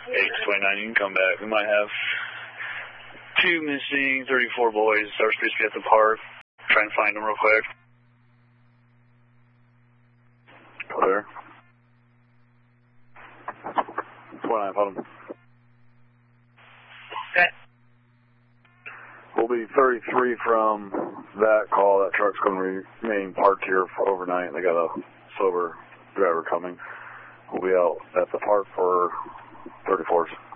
8-29, you can come back. We might have 2 missing, 34 boys. Our supposed to be at the park. Try and find them real quick. Clear. 29, found them. Okay. We'll be 33 from that call. That truck's going to remain parked here for overnight. They got a sober driver coming. We'll be out at the park for 34s.